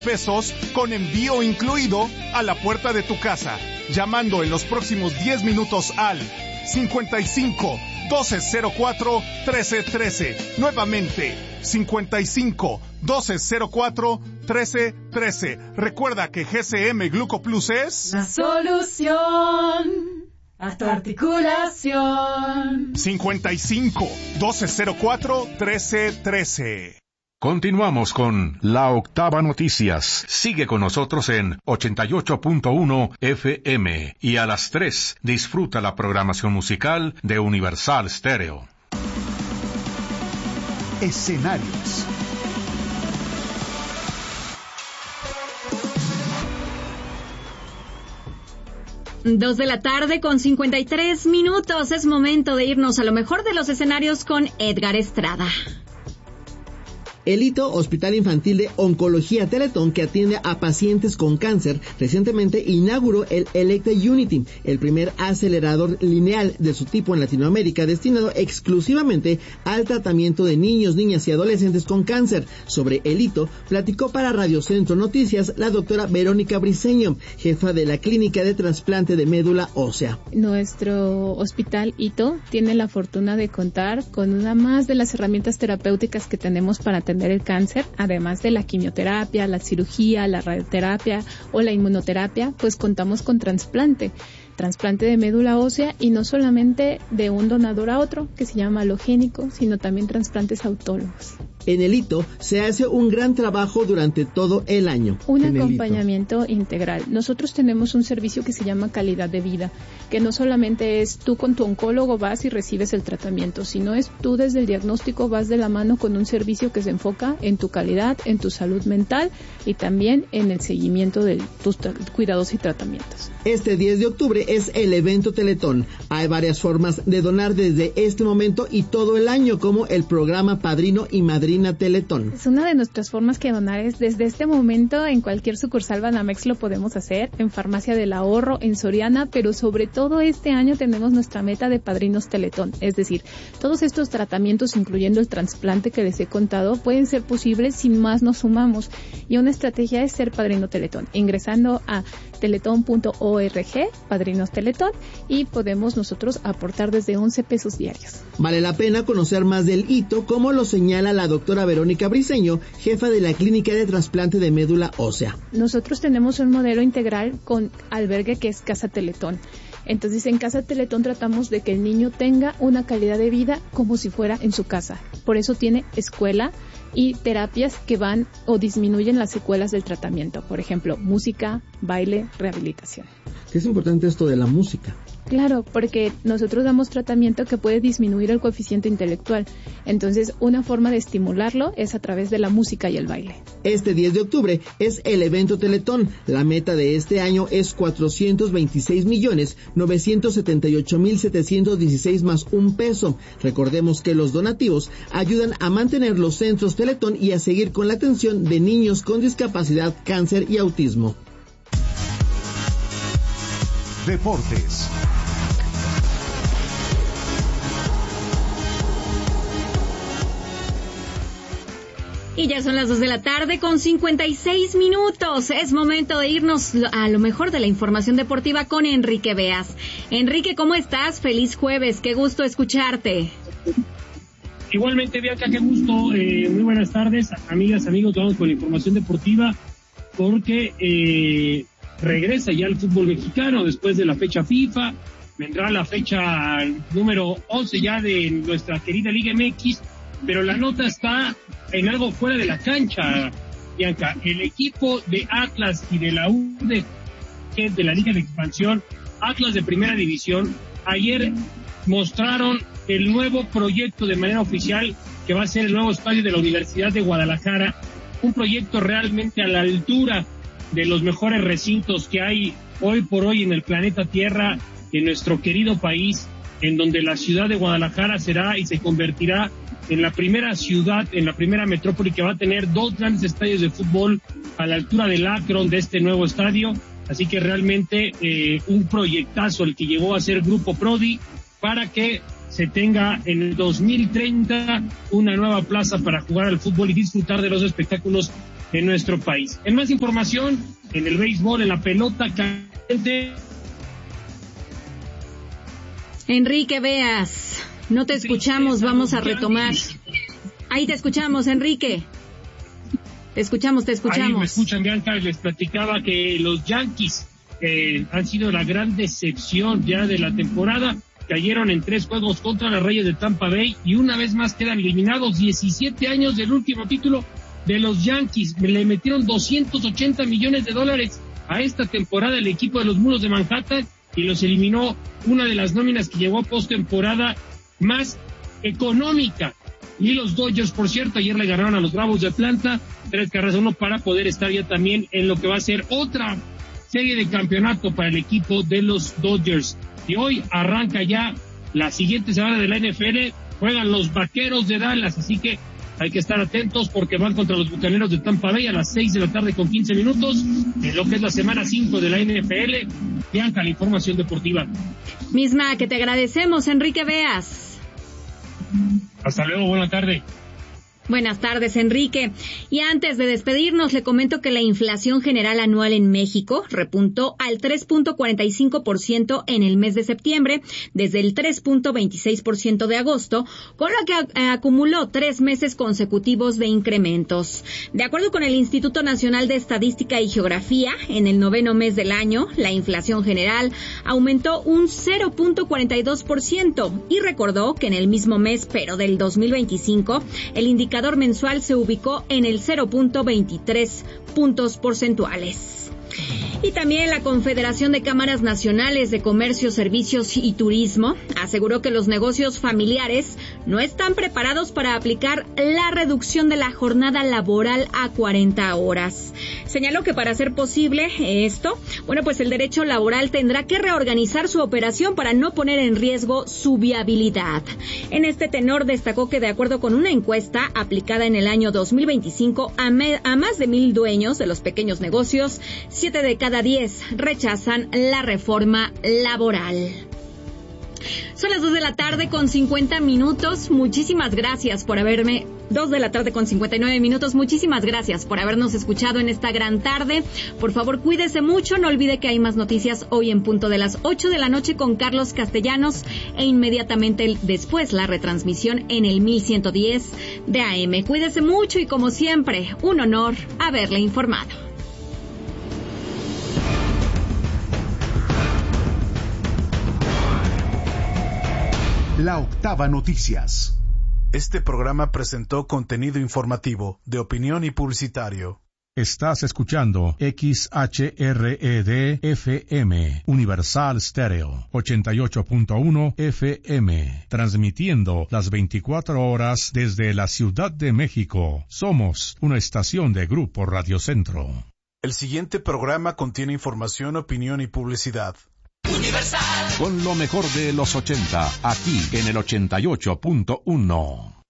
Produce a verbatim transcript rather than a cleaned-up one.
pesos con envío incluido a la puerta de tu casa, llamando en los próximos diez minutos al cincuenta y cinco, doce cero cuatro, trece trece. Nuevamente, cincuenta y cinco, doce cero cuatro, trece trece. Recuerda que G C M Glucoplus es la solución a tu articulación. cincuenta y cinco, doce cero cuatro, trece trece. Continuamos con La Octava Noticias. Sigue con nosotros en ochenta y ocho punto uno F M y a las tres disfruta la programación musical de Universal Stereo. Escenarios. Dos de la tarde con cincuenta y tres minutos. Es momento de irnos a lo mejor de los escenarios con Edgar Estrada. El Hito Hospital Infantil de Oncología Teletón, que atiende a pacientes con cáncer, recientemente inauguró el Electa Unity, el primer acelerador lineal de su tipo en Latinoamérica, destinado exclusivamente al tratamiento de niños, niñas y adolescentes con cáncer. Sobre el Hito, platicó para Radio Centro Noticias la doctora Verónica Briceño, jefa de la Clínica de Trasplante de Médula Ósea. Nuestro hospital Hito tiene la fortuna de contar con una más de las herramientas terapéuticas que tenemos para atender el cáncer, además de la quimioterapia, la cirugía, la radioterapia o la inmunoterapia, pues contamos con trasplante, trasplante de médula ósea, y no solamente de un donador a otro, que se llama alogénico, sino también trasplantes autólogos. En el Hito se hace un gran trabajo durante todo el año. Un acompañamiento integral. Nosotros tenemos un servicio que se llama calidad de vida, que no solamente es tú con tu oncólogo vas y recibes el tratamiento, sino es tú desde el diagnóstico vas de la mano con un servicio que se enfoca en tu calidad, en tu salud mental y también en el seguimiento de tus cuidados y tratamientos. Este diez de octubre es el evento Teletón. Hay varias formas de donar desde este momento y todo el año, como el programa Padrino y Madrina Teletón. Es una de nuestras formas que donar es desde este momento en cualquier sucursal Banamex lo podemos hacer, en Farmacia del Ahorro, en Soriana, pero sobre todo este año tenemos nuestra meta de Padrinos Teletón, es decir, todos estos tratamientos, incluyendo el trasplante que les he contado, pueden ser posibles si más nos sumamos, y una estrategia es ser Padrino Teletón, ingresando a teletón punto org, Padrinos Teletón, y podemos nosotros aportar desde once pesos diarios. Vale la pena conocer más del Hito, como lo señala la doctora Verónica Briceño, jefa de la Clínica de Trasplante de Médula Ósea. Nosotros tenemos un modelo integral con albergue que es Casa Teletón. Entonces, en Casa Teletón tratamos de que el niño tenga una calidad de vida como si fuera en su casa. Por eso tiene escuela y terapias que van o disminuyen las secuelas del tratamiento. Por ejemplo, música, baile, rehabilitación. ¿Qué es importante esto de la música? Claro, porque nosotros damos tratamiento que puede disminuir el coeficiente intelectual. Entonces, una forma de estimularlo es a través de la música y el baile. Este diez de octubre es el evento Teletón. La meta de este año es cuatrocientos veintiséis millones novecientos setenta y ocho mil setecientos dieciséis más un peso. Recordemos que los donativos ayudan a mantener los centros Teletón y a seguir con la atención de niños con discapacidad, cáncer y autismo. Deportes. Y ya son las dos de la tarde con cincuenta y seis minutos. Es momento de irnos a lo mejor de la información deportiva con Enrique Beas. Enrique, ¿cómo estás? Feliz jueves, qué gusto escucharte. Igualmente, Bianca, qué gusto. Eh, muy buenas tardes, amigas, amigos. Vamos con la información deportiva porque eh, regresa ya el fútbol mexicano después de la fecha FIFA. Vendrá la fecha número once ya de nuestra querida Liga M X. Pero la nota está en algo fuera de la cancha, Bianca. El equipo de Atlas y de la U D G de la Liga de Expansión, Atlas de Primera División, ayer mostraron el nuevo proyecto de manera oficial que va a ser el nuevo estadio de la Universidad de Guadalajara. Un proyecto realmente a la altura de los mejores recintos que hay hoy por hoy en el planeta Tierra, en nuestro querido país, en donde la ciudad de Guadalajara será y se convertirá en la primera ciudad, en la primera metrópoli que va a tener dos grandes estadios de fútbol a la altura del Akron de este nuevo estadio. Así que realmente eh, un proyectazo el que llegó a ser Grupo Prodi para que se tenga en el dos mil treinta una nueva plaza para jugar al fútbol y disfrutar de los espectáculos en nuestro país. En más información, en el béisbol, en la pelota caliente. Enrique Beas, no te escuchamos, vamos a retomar. Ahí te escuchamos, Enrique. Te escuchamos, te escuchamos. Ahí me escuchan, Bianca, les platicaba que los Yankees eh, han sido la gran decepción ya de la temporada. Cayeron en tres juegos contra los Reyes de Tampa Bay y una vez más quedan eliminados. diecisiete años del último título de los Yankees. Le metieron doscientos ochenta millones de dólares a esta temporada el equipo de los Mulos de Manhattan y los eliminó una de las nóminas que llegó a postemporada más económica. Y los Dodgers, por cierto, ayer le ganaron a los Bravos de Atlanta, tres carreras a uno para poder estar ya también en lo que va a ser otra serie de campeonato para el equipo de los Dodgers. Y hoy arranca ya la siguiente semana de la N F L, juegan los Vaqueros de Dallas, así que hay que estar atentos porque van contra los Bucaneros de Tampa Bay a las seis de la tarde con quince minutos, en lo que es la semana cinco de la N F L. Bianca, la información deportiva. Misma que te agradecemos, Enrique Beas. Hasta luego, buena tarde. Buenas tardes, Enrique. Y antes de despedirnos, le comento que la inflación general anual en México repuntó al tres punto cuarenta y cinco por ciento en el mes de septiembre, desde el tres punto veintiséis por ciento de agosto, con lo que acumuló tres meses consecutivos de incrementos. De acuerdo con el Instituto Nacional de Estadística y Geografía, en el noveno mes del año, la inflación general aumentó un cero punto cuarenta y dos por ciento y recordó que en el mismo mes, pero del dos mil veinticinco, el indicador mensual se ubicó en el cero punto veintitrés puntos porcentuales. Y también la Confederación de Cámaras Nacionales de Comercio, Servicios y Turismo aseguró que los negocios familiares no están preparados para aplicar la reducción de la jornada laboral a cuarenta horas. Señaló que para hacer posible esto, bueno, pues el derecho laboral tendrá que reorganizar su operación para no poner en riesgo su viabilidad. En este tenor destacó que de acuerdo con una encuesta aplicada en el año dos mil veinticinco a, me, a más de mil dueños de los pequeños negocios, siete de cada diez rechazan la reforma laboral. Son las dos de la tarde con cincuenta minutos. Muchísimas gracias por haberme... dos de la tarde con cincuenta y nueve minutos. Muchísimas gracias por habernos escuchado en esta gran tarde. Por favor, cuídese mucho. No olvide que hay más noticias hoy en punto de las ocho de la noche con Carlos Castellanos e inmediatamente después la retransmisión en el mil ciento diez de A M. Cuídese mucho y como siempre, un honor haberle informado. La Octava Noticias. Este programa presentó contenido informativo, de opinión y publicitario. Estás escuchando X H R E D F M, Universal Stereo, ochenta y ocho punto uno F M, transmitiendo las veinticuatro horas desde la Ciudad de México. Somos una estación de Grupo Radio Centro. El siguiente programa contiene información, opinión y publicidad. Universal. Con lo mejor de los ochenta, aquí en el ochenta y ocho punto uno.